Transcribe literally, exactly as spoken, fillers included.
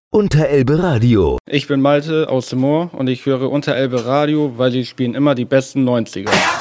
Unterelbe Radio. Ich bin Malte aus dem Moor und ich höre Unterelbe Radio, weil die spielen immer die besten neunziger.